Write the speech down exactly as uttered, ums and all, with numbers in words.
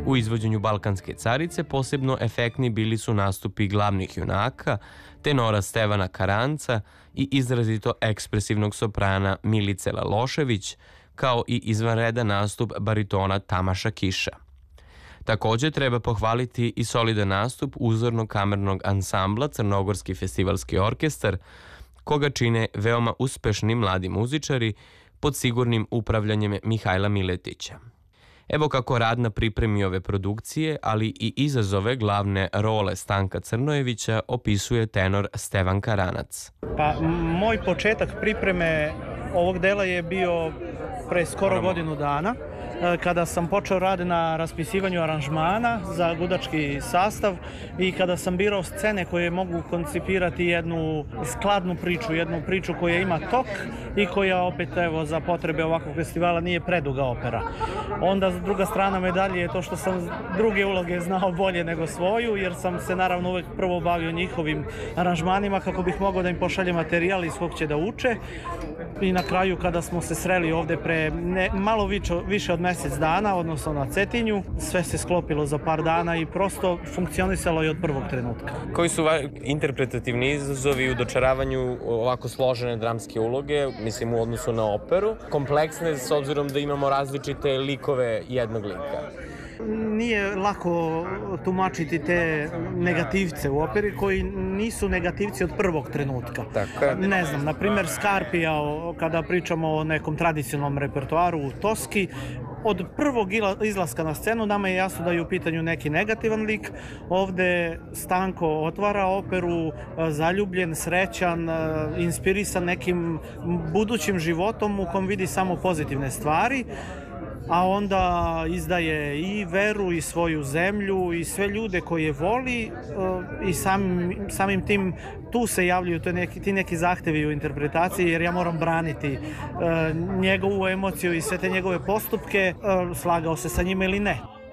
U izvođenju Balkanske carice posebno efektni bili su nastupi glavnih junaka, tenora Stevana Karanca i izrazito ekspresivnog soprana Milice Lalošević, kao i izvanredan nastup baritona Tamaša Kiša. Također treba pohvaliti i solidan nastup uzornog kamernog ansambla Crnogorski festivalski orkestar, koga čine veoma uspešni mladi muzičari pod sigurnim upravljanjem Mihajla Miletića. Evo kako rad na pripremi ove produkcije, ali i izazove glavne role Stanka Crnojevića opisuje tenor Stevan Karanac. Pa, moj početak pripreme ovog dela je bio pre skoro godinu dana, kada sam počeo rad na raspisivanju aranžmana za gudački sastav i kada sam birao scene koje mogu koncipirati jednu skladnu priču, jednu priču koja ima tok i koja opet evo za potrebe ovakvog festivala nije preduga opera. Onda druga strana medalje je to što sam druge uloge znao bolje nego svoju, jer sam se naravno uvek prvo bavio njihovim aranžmanima kako bih mogao da im pošaljem materijal iz kog će da uče. I na kraju kada smo se sreli ovde pre ne, malo više, više od mesec dana, odnosno na Cetinju, sve se sklopilo za par dana i prosto funkcionisalo je od prvog trenutka. Koji su interpretativni izazovi u dočaravanju ovako složene dramske uloge, mislim u odnosu na operu, kompleksne s obzirom da imamo različite likove jednog lika? Nije lako tumačiti te negativce u operi koji nisu negativci od prvog trenutka. Tako. Ne znam, na primjer Scarpija, kada pričamo o nekom tradicionalnom repertoaru u Toski, od prvog izlaska na scenu nama je jasno da je u pitanju neki negativan lik. Ovde Stanko otvara operu zaljubljen, srećan, inspirisan nekim budućim životom u kom vidi samo pozitivne stvari, a onda izdaje i veru i svoju zemlju i sve ljude koje voli i samim, samim tim tu se javljaju to neki, ti neki zahtevi u interpretaciji, jer ja moram braniti njegovu emociju i sve te njegove postupke, slagao se sa njima ili ne.